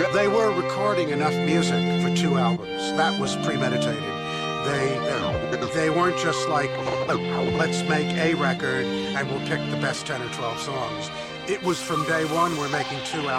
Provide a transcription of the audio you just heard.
They were recording enough music for 2 albums. That was premeditated. They weren't just like, let's make a record and we'll pick the best 10 or 12 songs. It was from day one, we're making 2 albums.